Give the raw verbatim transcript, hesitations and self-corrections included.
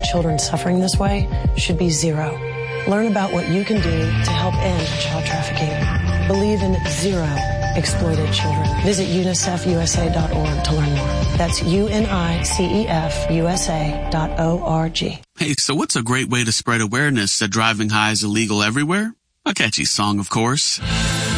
children suffering this way should be zero. Learn about what you can do to help end child trafficking. Believe in zero exploited children. Visit unicef u s a dot org to learn more. That's U N I C E F U S A dot O R G. Hey, so what's a great way to spread awareness that driving high is illegal everywhere? A catchy song, of course.